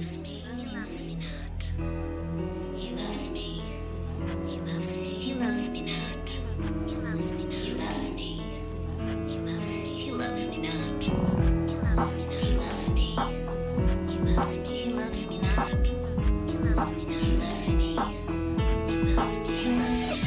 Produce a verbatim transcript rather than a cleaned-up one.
loves me. He loves me not. He loves me. He loves me. He loves me not. He loves me He not. loves me. He loves me. He loves me not. He loves me He not. loves me. He loves me. He loves me not. He loves me He not. loves me. He loves me. He loves me